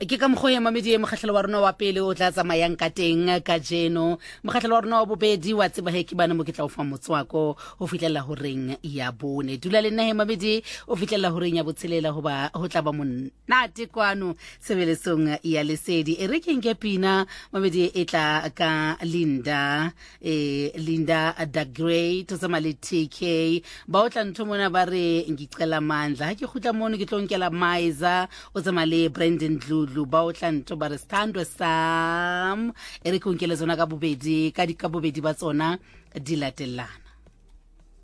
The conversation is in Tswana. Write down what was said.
ke ka mokgwa ya mamedi mokgahlelo wa rona wa pele o tla tsamayang ka teng ka jeno mokgahlelo wa rona wa bobedi wa tseba he ke bana mo ke tla o fa motswako ho fitlela ho reng ya bone dula le nna he mamedi o fitlela ho reng ya botshelela hoba ho tla ba monate kwano sebeletsong ya lesedi e re ke nke pina mamedi e tla ka Linda the Great o tsama le TK ba o tla ntho mona ba re ngicela mandla ha ke khutla mono ke tlo nkela Maiza o tsama le Brandon Dludlu ba o tla ntho ba re standwe sam e re ke nkele zona ka bobedi ba tsona di latelana